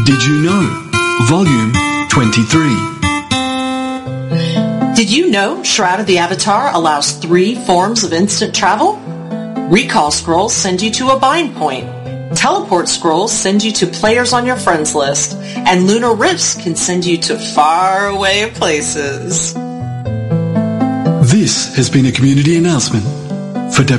Did You Know? Volume 23. Did you know Shroud of the Avatar allows 3 forms of instant travel? Recall scrolls send you to a bind point. Teleport scrolls send you to players on your friends list. And lunar rifts can send you to faraway places. This has been a community announcement for